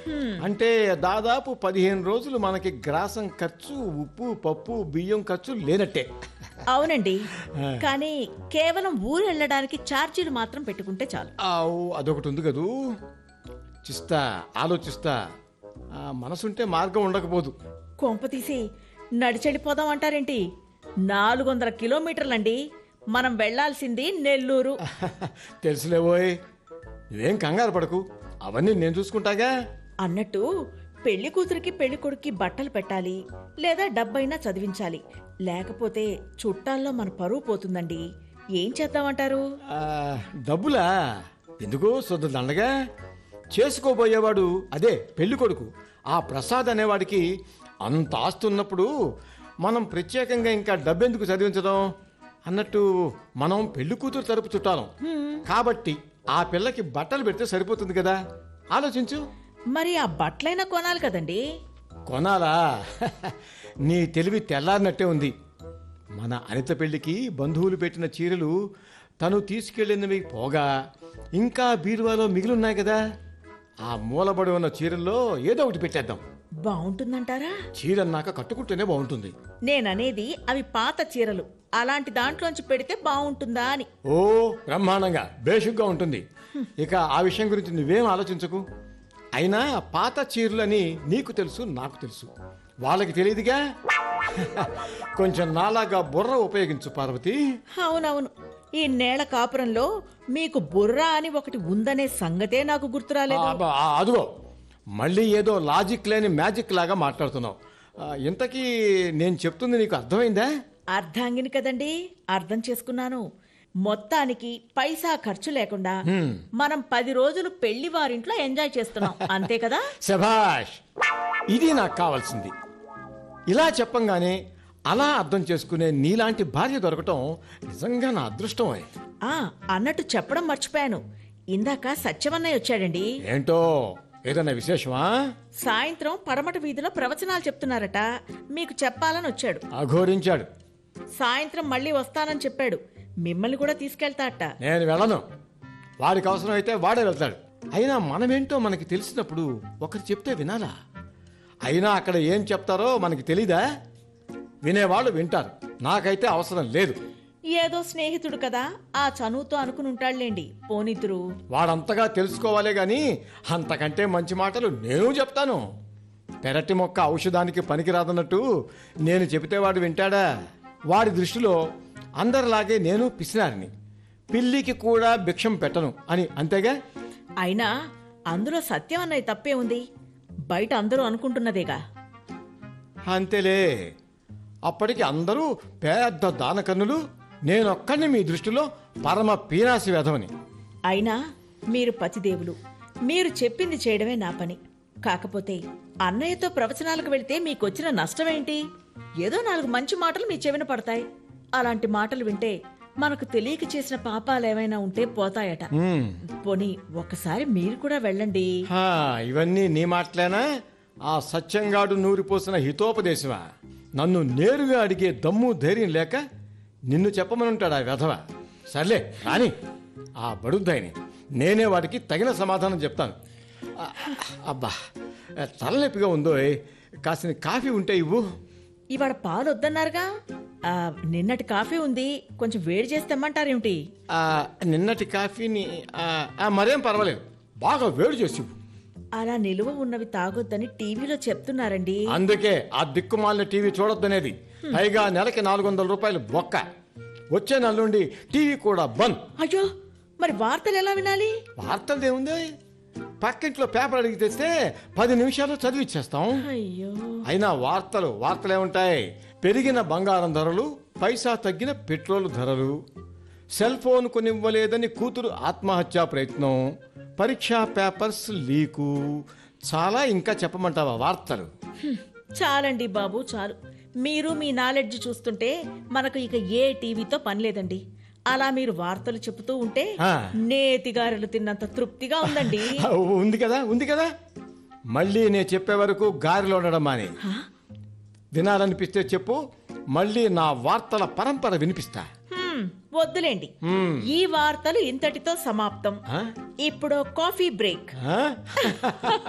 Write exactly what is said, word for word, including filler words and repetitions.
అంటే దాదాపు పదిహేను రోజులు మనకి గ్రాసం ఖర్చు, ఉప్పు పప్పు బియ్యం ఖర్చు లేనట్టే. అవునండి, కానీ కేవలం ఊరు వెళ్ళడానికి ఛార్జీలు మాత్రం పెట్టుకుంటే చాలు. ఆవు అదొకటి ఉంది కదూ. చిస్తా ఆలోచిస్తా. ఆ, మనసుంటే మార్గం ఉండకపోదు. కొంప తీసి నడిచెళ్ళిపోదాం అంటారేంటి? నాలుగు వందల కిలోమీటర్లండి మనం వెళ్లాల్సింది నెల్లూరు. తెలుసులేవోయ్, నువ్వేం కంగారు పడకు, అవన్నీ నేను చూసుకుంటాగా. అన్నట్టు పెళ్లి కూతురికి పెళ్లి కొడుక్కి బట్టలు పెట్టాలి, లేదా డబ్బైనా చదివించాలి. లేకపోతే చుట్టాల్లో మన పరువు పోతుందండి. ఏం చేద్దామంటారు? ఆ, డబ్బులా ఎందుకు శుద్ధ దండగా. చేసుకోబోయేవాడు అదే పెళ్లి కొడుకు, ఆ ప్రసాద్ అనేవాడికి అంత ఆస్తున్నప్పుడు మనం ప్రత్యేకంగా ఇంకా డబ్బెందుకు చదివించడం అన్నట్టు. మనం పెళ్లి కూతురు తరపు చుట్టాలం కాబట్టి ఆ పిల్లకి బట్టలు పెడితే సరిపోతుంది కదా. ఆలోచించు. మరి ఆ బట్టలైనా కొనాలి కదండి. కొనాలా? నీ తెలివి తెల్లారినట్టే ఉంది. మన అనిత పెళ్లికి బంధువులు పెట్టిన చీరలు తను తీసుకెళ్ళినవి పోగా ఇంకా బీరువాలో మిగిలిన్నాయి కదా. ఆ మూలబడి ఉన్న చీరల్లో ఏదో ఒకటి పెట్టేద్దాం. బాగుంటుందంటారా? చీరన్నాక కట్టుకుంటేనే బాగుంటుంది. నేననేది అవి పాత చీరలు, అలాంటి దాంట్లోంచి పెడితే బాగుంటుందా అని. ఓ బ్రహ్మాండంగా బేషుగ్గా ఉంటుంది. ఇక ఆ విషయం గురించి నువ్వేం ఆలోచించకు. అయినా పాత చీరలని నీకు తెలుసు, నాకు తెలుసు, వాళ్ళకి తెలియదుగా. కొంచెం నాలాగా బుర్ర ఉపయోగించు పార్వతి. అవునవును, ఈ నేల కాపురంలో మీకు బుర్ర అని ఒకటి ఉందనే సంగతే నాకు గుర్తురాలేదు. ఆ, ఆ, అదిగో మళ్ళీ ఏదో లాజిక్ లేని మ్యాజిక్ లాగా మాట్లాడుతున్నావు. ఆ, ఇంతకీ నేను చెప్తుంది నీకు అర్థమైందా? అర్ధాంగిని కదండి, అర్థం చేసుకున్నాను. మొత్తానికి పైసా ఖర్చు లేకుండా మనం పది రోజులు పెళ్లి వారింట్లో ఎంజాయ్ చేస్తున్నాం, అంతే కదా? శభాష్, ఇది నాకు కావాల్సింది. ఇలా చెప్పంగానే అలా అర్థం చేసుకునే నీలాంటి భార్య దొరకటం నిజంగా నా అదృష్టం. ఆ అన్నట్టు చెప్పడం మర్చిపోయాను. ఇందాక సత్యవన్నయ్య వచ్చాడండి. ఏంటో ఏదన్నా విశేషమా? సాయంత్రం పడమట వీధిలో ప్రవచనాలు చెప్తున్నారట, మీకు చెప్పాలని వచ్చాడు. అఘోరించాడు. సాయంత్రం మళ్ళీ వస్తానని చెప్పాడు. మిమ్మల్ని కూడా తీసుకెళ్తాట. నేను వెళ్ళను. వాడికి అవసరం అయితే వాడే వెళ్తాడు. అయినా మనమేంటో మనకి తెలిసినప్పుడు ఒకరు చెప్తే వినాలా? అయినా అక్కడ ఏం చెప్తారో మనకి తెలీదా? వినేవాళ్ళు వింటారు, నాకైతే అవసరం లేదు. ఏదో స్నేహితుడు కదా, ఆ చనువుతో అనుకుని ఉంటాడులేండి. పోనితురు వాడంతగా తెలుసుకోవాలే గాని అంతకంటే మంచి మాటలు నేను చెప్తాను. పెరటి మొక్క ఔషధానికి పనికిరాదన్నట్టు నేను చెబితే వాడు వింటాడా? వాడి దృష్టిలో అందరిలాగే నేను పిసినారిని, పిల్లికి కూడా భిక్షం పెట్టను అని, అంతేగా. అయినా అందులో సత్యం అన్నది తప్పే ఉంది, బయట అందరూ అనుకుంటున్నదేగా. అంతేలే, అప్పటికి అందరూ పెద్ద దానకన్నులు, నేనొక్కడిని మీ దృష్టిలో పరమ పీనాసి వెధవని. అయినా మీరు పతిదేవులు, మీరు చెప్పింది చేయడమే నా పని. కాకపోతే అన్నయ్యతో ప్రవచనాలకు వెళితే మీకొచ్చిన నష్టమేంటి? ఏదో నాలుగు మంచి మాటలు మీ చెవిన పడతాయి. అలాంటి మాటలు వింటే మనకు తెలియక చేసిన పాపాలేమైనా ఉంటే పోతాయట. పోనీ ఒక్కసారి మీరు కూడా వెళ్ళండి. హా, ఇవన్నీ నీ మాటలేనా? ఆ సత్యంగాడు నూరిపోసిన హితోపదేశమా? నన్ను నేరుగా అడిగే దమ్ము ధైర్యం లేక నిన్ను చెప్పమనుంటాడా వెధవ? సర్లే రాని, ఆ బడుద్దాయిని నేనే వాడికి తగిన సమాధానం చెప్తాను. ఆ, అబ్బా తలనొప్పిగా ఉందో, కాసిన కాఫీ ఉంటే ఇవ్వు. ఇవాళ పాలు వద్దన్నారుగా. ఆ, నిన్నటి కాఫీ ఉంది, కొంచెం వేడి చేసి తెమ్మంటారేమిటి? ఆ, నిన్నటి కాఫీని ఆ, ఆ, మరేం పర్వాలేదు, బాగా వేడి చేసి ఇవ్వు. అలా నిలువ ఉన్నవి తాగొద్దని టీవీలో చెప్తున్నారండి. అందుకే ఆ దిక్కుమాలిన టీవీ చూడొద్దనేది. పైగా నెలకి నాలుగు వందల రూపాయలు బొక్క. వచ్చే నెల నుండి టీవీ కూడా బంద్. అయ్యో, మరి వార్తలు ఎలా వినాలి? వార్తలు ఏముంది, పక్కింట్లో పేపర్ అడిగి తెస్తే పది నిమిషాలు చదివిచ్చేస్తాం. అయ్యో, అయినా వార్తలు వార్తలే ఉంటాయి. పెరిగిన బంగారం ధరలు, పైసా తగ్గిన పెట్రోల్ ధరలు, సెల్ ఫోన్ కొనివ్వలేదని కూతురు ఆత్మహత్యా ప్రయత్నం, పరీక్షా పేపర్స్ లీకు, చాలా ఇంకా చెప్పమంటావా వార్తలు? చాలండి బాబు, చాలు. మీరు మీ నాలెడ్జ్ చూస్తుంటే మనకు ఇక ఏ టీవీతో పని లేదండి. అలా మీరు వార్తలు చెబుతూ ఉంటే నేతిగారెలు తిన్నంత తృప్తిగా ఉందండి. ఉంది కదా ఉంది కదా మళ్ళీ నేను చెప్పే వరకు గారిలో ఉండడం మాని. వినాలనిపిస్తే చెప్పు, మళ్ళీ నా వార్తల పరంపర వినిపిస్తా. వద్దులేండి, ఈ వార్తలు ఇంతటితో సమాప్తం. ఇప్పుడు కాఫీ బ్రేక్.